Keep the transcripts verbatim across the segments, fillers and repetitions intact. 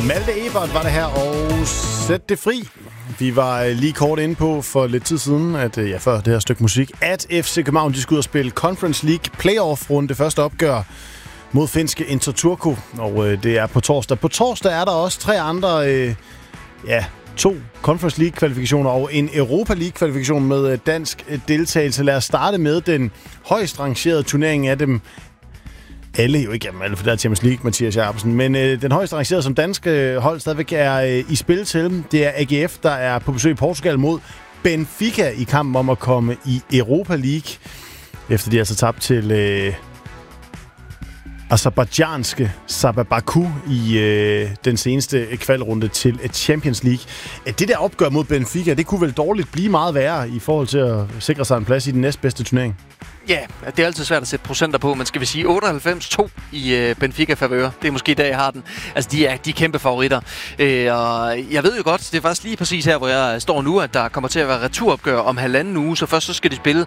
Malte Ebert var det her, og Sæt det fri. Vi var lige kort inde på for lidt tid siden, at ja, før det her stykke musik, at F C København de skulle ud og spille Conference League playoff-runde, det første opgør mod finske Inter Turku, og øh, det er på torsdag. På torsdag er der også tre andre, øh, ja, to Conference League-kvalifikationer og en Europa League-kvalifikation med øh, dansk øh, deltagelse. Lad os starte med den højst rangerede turnering af dem alle, jo ikke jamen, alle, for der er Champions League, Mathias Jacobsen, men øh, den højst rangerede som danske øh, hold stadigvæk er øh, i spil til. Det er A G F, der er på besøg i Portugal mod Benfica i kampen om at komme i Europa League, efter de altså tabt til øh, aserbajdsjanske Sabah Baku i øh, den seneste kvalrunde til Champions League. Det der opgør mod Benfica, det kunne vel dårligt blive meget værre i forhold til at sikre sig en plads i den næstbedste turnering. Ja, det er altid svært at sætte procenter på, men skal vi sige otteoghalvfems to i øh, Benfica-favør? Det er måske der, jeg har den. Altså, de er, de er kæmpe favoritter. Øh, og jeg ved jo godt, det er faktisk lige præcis her, hvor jeg står nu, at der kommer til at være returopgør om halvanden uge. Så først så skal de spille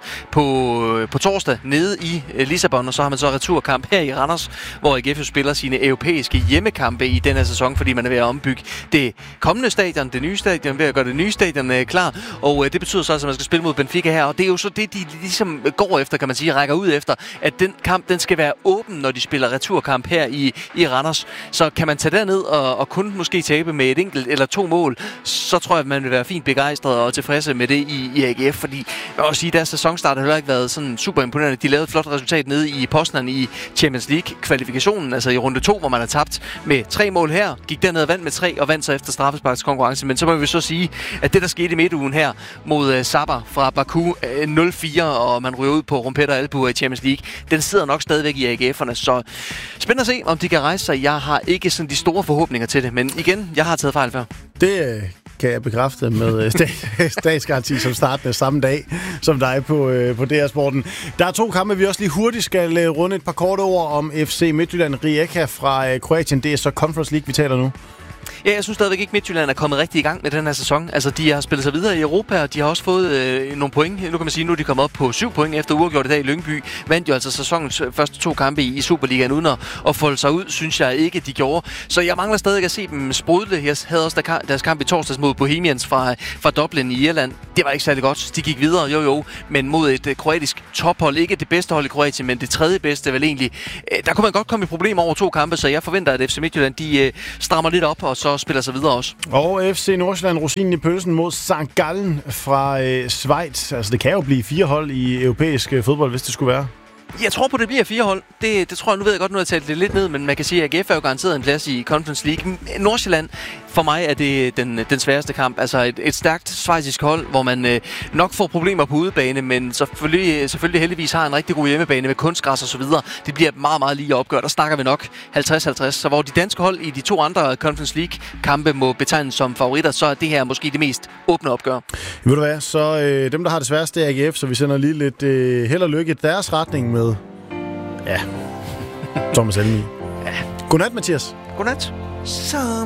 på, på torsdag nede i øh, Lissabon, og så har man så returkamp her i Randers, hvor A G F spiller sine europæiske hjemmekampe i denne sæson, fordi man er ved at ombygge det kommende stadion, det nye stadion, ved at gøre det nye stadion øh, klar. Og øh, det betyder så, at man skal spille mod Benfica her, og det er jo så det, de ligesom går efter, kan man sige, rækker ud efter, at den kamp, den skal være åben, når de spiller returkamp her i, i Randers. Så kan man tage derned og, og kun måske tabe med et enkelt eller to mål, så tror jeg, at man vil være fint begejstret og tilfredse med det i, i A G F, fordi jeg vil også sige, deres sæsonstart har heller ikke været sådan super imponerende. De lavede et flot resultat nede i Poznan i Champions League-kvalifikationen, altså i runde to, hvor man har tabt med tre mål her, gik derned og vandt med tre, og vandt så efter straffesparkskonkurrence. Men så må vi så sige, at det, der skete i midtugen her mod uh, Sabah fra Baku uh, nul fire, og man ryger ud på rumpetter albuer i Champions League, den sidder nok stadigvæk i A G F'erne, så spændende at se, om de kan rejse sig. Jeg har ikke sådan de store forhåbninger til det, men igen, jeg har taget fejl før. Det øh, kan jeg bekræfte med st- statsgaranti som startende samme dag som dig på, øh, på D R-sporten. Der er to kampe, vi også lige hurtigt skal øh, runde et par korte ord om F C Midtjylland Rijeka fra øh, Kroatien. Det er så Conference League, vi taler nu. Ja, jeg synes stadigvæk ikke, Midtjylland er kommet rigtig i gang med den her sæson. Altså, de har spillet sig videre i Europa, og de har også fået øh, nogle point. Nu kan man sige, nu er de kommet op på syv point efter uafgjort i dag i Lyngby. Vandt jo altså sæsonens første to kampe i, i Superligaen uden at, at folde sig ud, synes jeg ikke, de gjorde. Så jeg mangler stadig at se dem sprudle. Jeg havde også der, deres kamp i torsdags mod Bohemians fra, fra Dublin i Irland. Det var ikke særlig godt. De gik videre, jo jo, men mod et uh, kroatisk tophold. Ikke det bedste hold i Kroatien, men det tredje bedste vel egentlig. Uh, der kunne man godt komme i problemer over to kampe, så jeg forventer, at F C Midtjylland de uh, strammer lidt op, og så spiller sig videre også. Og F C Nordsjælland rosinen i pølsen mod Sankt Gallen fra øh, Schweiz. Altså, det kan jo blive fire hold i europæisk øh, fodbold, hvis det skulle være. Jeg tror på, det bliver fire hold. Det, det tror jeg, nu ved jeg godt, nu har jeg talt det lidt ned, men man kan sige, at A G F er jo garanteret en plads i Conference League. Nordsjælland, for mig er det den, den sværeste kamp. Altså et, et stærkt schweizisk hold, hvor man øh, nok får problemer på udebane, men selvfølgelig, selvfølgelig heldigvis har en rigtig god hjemmebane med kunstgræs og så videre. Det bliver et meget, meget lige opgør. Der snakker vi nok halvtreds halvtreds. Så hvor de danske hold i de to andre Conference League-kampe må betegnes som favoritter, så er det her måske det mest åbne opgør. Ved du hvad, så øh, dem, der har det sværeste, er A G F, så vi sender lige lidt øh, held og lykke i deres retning med ja, Thomas Helmi. Ja. Godnat, Mathias. Godnat. Så